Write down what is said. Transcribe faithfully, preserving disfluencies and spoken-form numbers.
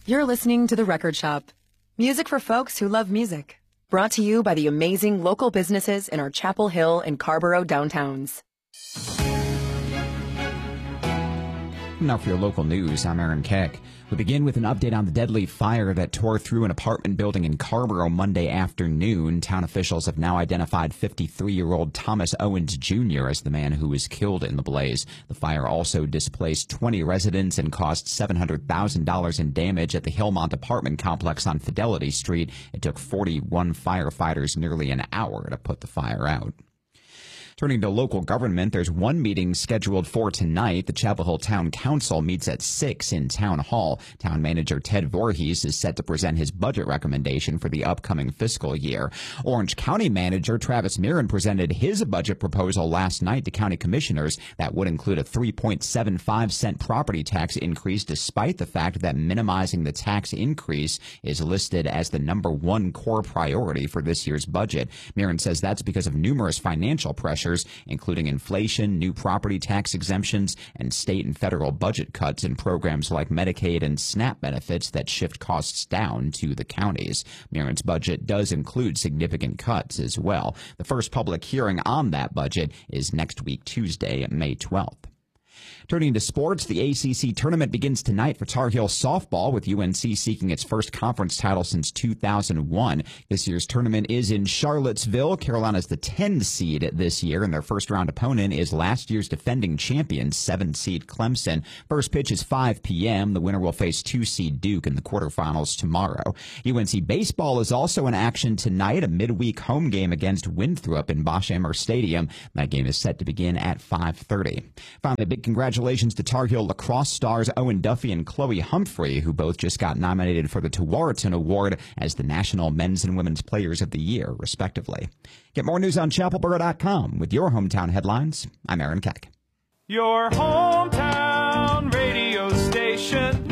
You're listening to The Record Shop. Music for folks who love music. Brought to you by the amazing local businesses in our Chapel Hill and Carborough downtowns. Now for your local news, I'm Aaron Keck. We begin with an update on the deadly fire that tore through an apartment building in Carborough Monday afternoon. Town officials have now identified fifty-three-year-old Thomas Owens Junior as the man who was killed in the blaze. The fire also displaced twenty residents and caused seven hundred thousand dollars in damage at the Hillmont apartment complex on Fidelity Street. It took forty-one firefighters nearly an hour to put the fire out. Turning to local government, there's one meeting scheduled for tonight. The Chapel Hill Town Council meets at six in Town Hall. Town Manager Ted Voorhees is set to present his budget recommendation for the upcoming fiscal year. Orange County Manager Travis Mirren presented his budget proposal last night to county commissioners that would include a three point seven five cent property tax increase, despite the fact that minimizing the tax increase is listed as the number one core priority for this year's budget. Mirren says that's because of numerous financial pressures, including inflation, new property tax exemptions, and state and federal budget cuts in programs like Medicaid and SNAP benefits that shift costs down to the counties. Mirren's budget does include significant cuts as well. The first public hearing on that budget is next week, Tuesday, May twelfth. Turning to sports, the A C C tournament begins tonight for Tar Heel softball, with U N C seeking its first conference title since two thousand one. This year's tournament is in Charlottesville. Carolina's the ten seed this year, and their first-round opponent is last year's defending champion, seven seed Clemson. First pitch is five p.m. The winner will face two seed Duke in the quarterfinals tomorrow. U N C baseball is also in action tonight, a midweek home game against Winthrop in Bosch-Amer Stadium. That game is set to begin at five thirty. Finally, a big congratulations to Tar Heel lacrosse stars Owen Duffy and Chloe Humphrey, who both just got nominated for the Tewaaraton Award as the National Men's and Women's Players of the Year, respectively. Get more news on chapelboro dot com with your hometown headlines. I'm Aaron Keck. Your hometown radio station.